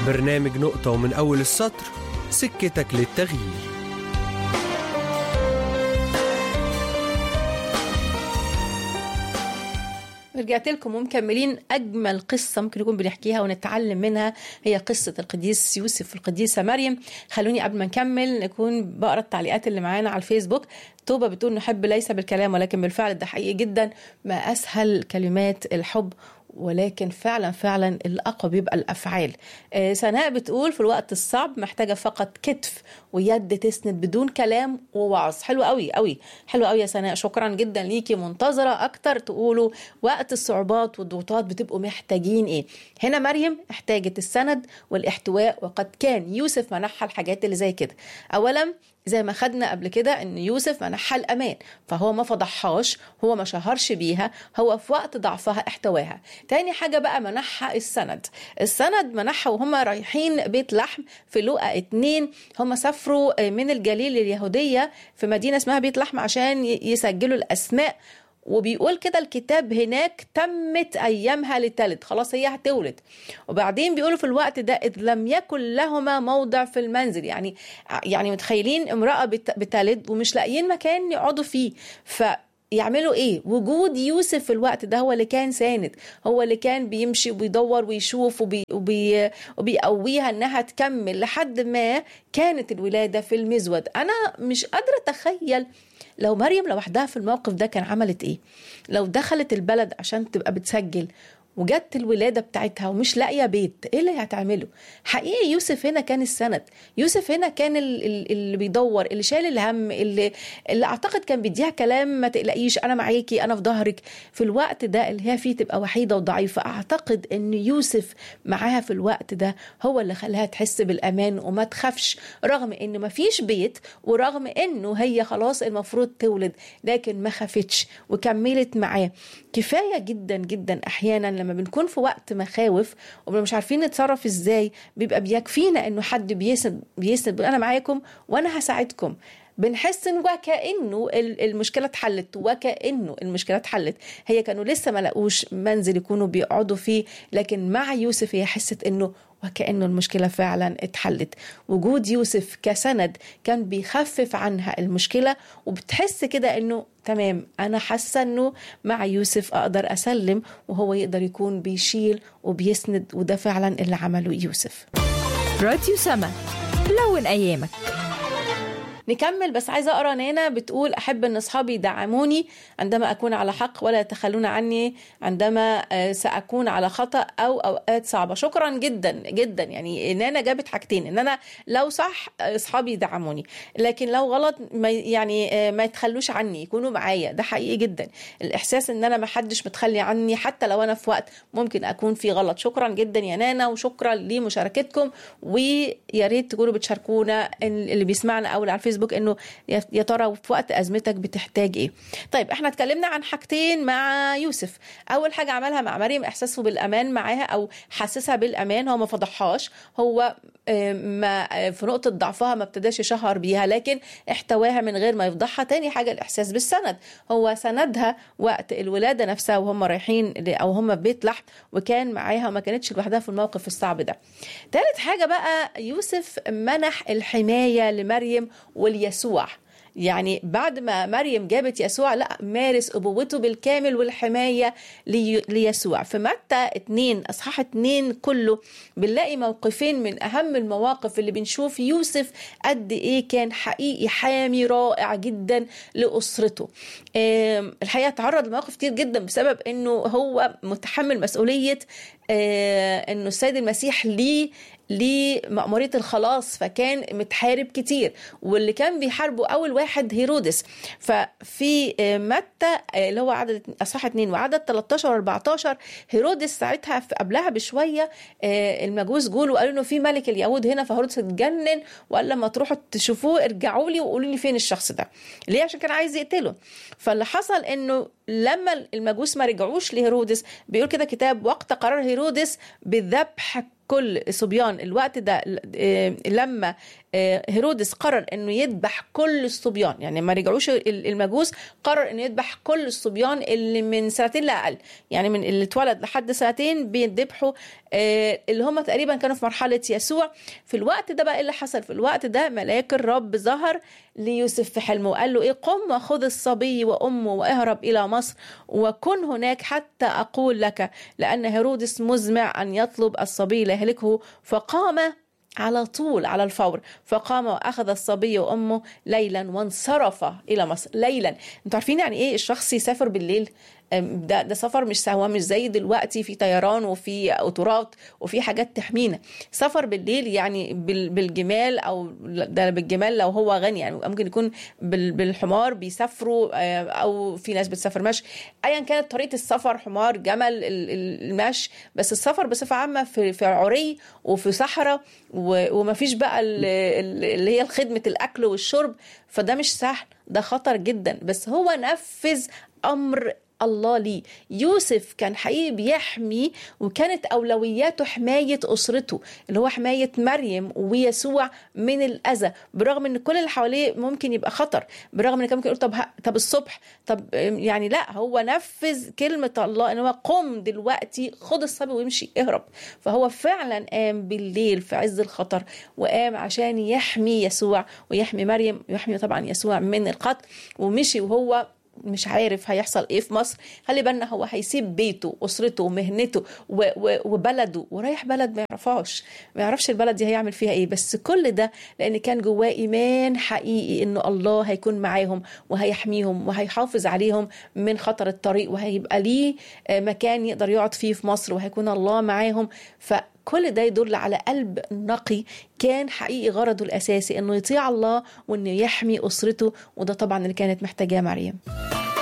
برنامج نقطة ومن أول السطر، سكتك للتغيير. رجعت لكم ومكملين أجمل قصة ممكن نكون بنحكيها ونتعلم منها، هي قصة القديس يوسف والقديسة مريم. خلوني قبل ما نكمل نكون بقرأ التعليقات اللي معانا على الفيسبوك. توبة بتقول نحب ليس بالكلام ولكن بالفعل، ده حقيقي جدا، ما أسهل كلمات الحب، ولكن فعلا الأقوى بيبقى الأفعال. سناء بتقول في الوقت الصعب محتاجة فقط كتف ويد تسند بدون كلام ووعظ. حلو قوي قوي، حلو قوي يا سناء، شكرا جدا ليكي. منتظرة أكتر تقولوا وقت الصعوبات والضغوطات بتبقوا محتاجين إيه. هنا مريم احتاجت السند والاحتواء، وقد كان يوسف منحها الحاجات اللي زي كده. أولا زي ما خدنا قبل كده ان يوسف منحها الامان، فهو ما فضحهاش، هو ما شهرش بيها، هو في وقت ضعفها احتواها. تاني حاجة بقى منحها السند منحها وهم رايحين بيت لحم في لوقا 2. هم سافروا من الجليل اليهودية في مدينة اسمها بيت لحم عشان يسجلوا الأسماء، وبيقول كده الكتاب هناك تمت أيامها لتلد، خلاص هي هتولد. وبعدين بيقولوا في الوقت ده إذ لم يكن لهما موضع في المنزل، يعني متخيلين امرأة بتلد ومش لاقيين مكان يقعدوا فيه، يعملوا ايه؟ وجود يوسف في الوقت ده هو اللي كان ساند، هو اللي كان بيمشي وبيدور ويشوف وبيقويها انها تكمل لحد ما كانت الولادة في المزود. انا مش قادرة اتخيل لو مريم لوحدها في الموقف ده كان عملت ايه. لو دخلت البلد عشان تبقى بتسجل وجدت الولادة بتاعتها ومش لاقية بيت، ايه اللي هتعمله؟ حقيقي يوسف هنا كان السند، يوسف هنا كان اللي بيدور، اللي شايل الهم، اللي اعتقد كان بيديها كلام ما تقلقيش انا معاكي انا في ظهرك في الوقت ده اللي هي فيه تبقى وحيدة وضعيفة. اعتقد ان يوسف معاها في الوقت ده هو اللي خلاها تحس بالامان وما تخافش، رغم انه ما فيش بيت ورغم انه هي خلاص المفروض تولد، لكن ما خافتش وكملت معاه. كفاية جدا جدا احيانا لما بنكون في وقت مخاوف ومش عارفين نتصرف ازاي، بيبقى بيكفينا انه حد بيسند انا معاكم وانا هساعدكم. بنحس ان وكأنه المشكله اتحلت. هي كانوا لسه ما لقوش منزل يكونوا بيقعدوا فيه، لكن مع يوسف هي حست انه وكأنه المشكلة فعلا اتحلت. وجود يوسف كسند كان بيخفف عنها المشكلة، وبتحس كده انه تمام، انا حاسة انه مع يوسف اقدر اسلم وهو يقدر يكون بيشيل وبيسند، وده فعلا اللي عمله يوسف. راديو سما، لون ايامك. نكمل، بس عايزة أقرأ. نانا بتقول أحب أن أصحابي يدعموني عندما أكون على حق ولا يتخلون عني عندما سأكون على خطأ أو أوقات صعبة. شكرا جدا جدا. يعني نانا جابت حاجتين، إن أنا لو صح أصحابي يدعموني، لكن لو غلط ما يتخلوش عني، يكونوا معايا. ده حقيقي جدا، الإحساس إن أنا ما حدش متخلي عني حتى لو أنا في وقت ممكن أكون في غلط. شكرا جدا يا نانا، وشكرا لمشاركتكم، ويا ريت تقولوا بتشاركونا اللي بيسمعنا أو على الفيسبوك انه يا ترى في وقت ازمتك بتحتاج ايه. طيب احنا اتكلمنا عن حاجتين مع يوسف. اول حاجه عملها مع مريم احساسه بالامان معاها، او حسسها بالامان، هو ما فضحهاش، هو ما في نقطه ضعفها ما ابتداش يشهر بيها، لكن احتواها من غير ما يفضحها. تاني حاجه الاحساس بالسند، هو سندها وقت الولاده نفسها وهم رايحين او هم في بيت لحم، وكان معاها وما كانتش لوحدها في الموقف الصعب ده. ثالث حاجه بقى يوسف منح الحمايه لمريم واليسوع. يعني بعد ما مريم جابت يسوع، لا، مارس أبوته بالكامل والحماية ليسوع. في متى 2 أصحاح 2 كله بنلاقي موقفين من أهم المواقف اللي بنشوف يوسف قد إيه كان حقيقي حامي رائع جدا لأسرته. الحقيقة تعرض لمواقف كتير جدا بسبب أنه هو متحمل مسؤولية أنه السيد المسيح لمأمورية الخلاص، فكان متحارب كتير، واللي كان بيحاربه أول واحد هيرودس. ففي متى اللي هو عدد أصحاح 2 وعدد 13 و14، هيرودس ساعتها قبلها بشوية المجوس قالوا إنه في ملك اليهود هنا، فهيرودس اتجنن وقال لما تروحوا تشوفوه ارجعوا لي وقولوا لي فين الشخص ده، ليه؟ عشان كان عايز يقتله. فاللي حصل إنه لما المجوس ما رجعوش لهيرودس، بيقول كده كتاب وقت قرار هيرودس بذبح كل صبيان الوقت ده. لما هيرودس قرر انه يذبح كل الصبيان، يعني ما رجعوش المجوس، قرر انه يذبح كل الصبيان اللي من سنتين لاقل، يعني من اللي اتولد لحد سنتين بيذبحوا، اللي هم تقريبا كانوا في مرحله يسوع. في الوقت ده بقى اللي حصل، في الوقت ده ملاك الرب ظهر ليوسف في حلمه وقال له قم وخذ الصبي وامه واهرب الى مصر وكن هناك حتى اقول لك، لان هيرودس مزمع ان يطلب الصبي ليهلكه. فقام على طول على الفور، فقام واخذ الصبي وامه ليلا وانصرف الى مصر. ليلا، انتوا عارفين يعني ايه الشخص يسافر بالليل؟ ده سفر مش سهوا، مش زي دلوقتي في طيران وفي قطارات وفي حاجات تحمينا. سفر بالليل يعني بالجمال، او ده بالجمال لو هو غني، يعني ممكن يكون بالحمار بيسافروا، او في ناس بتسافر مشي، ايا كانت طريقه السفر، حمار، جمل، المشي. بس السفر بصفه عامه في عري وفي صحراء، وما فيش بقى اللي هي خدمه الاكل والشرب، فده مش سهل، ده خطر جدا. بس هو نفذ امر الله ليه. يوسف كان حقيقي بيحمي، وكانت أولوياته حماية أسرته، اللي هو حماية مريم ويسوع من الأذى، برغم أن كل اللي حواليه ممكن يبقى خطر، برغم أنه كان ممكن يقول طب الصبح، طب يعني لا، هو نفذ كلمة الله أنه قم دلوقتي، خد الصبي ويمشي، اهرب. فهو فعلا قام بالليل في عز الخطر، وقام عشان يحمي يسوع ويحمي مريم ويحمي طبعا يسوع من القتل، ومشي وهو مش عارف هيحصل ايه في مصر. خلي بالنا هو هيسيب بيته واسرته ومهنته وبلده ورايح بلد ما يعرفش البلد دي هيعمل فيها ايه، بس كل ده لان كان جواه ايمان حقيقي انه الله هيكون معاهم وهيحميهم وهيحافظ عليهم من خطر الطريق، وهيبقى ليه مكان يقدر يقعد فيه في مصر، وهيكون الله معاهم. كل ده يدل على قلب نقي كان حقيقي غرضه الأساسي إنه يطيع الله وإنه يحمي أسرته، وده طبعا اللي كانت محتاجاه مريم.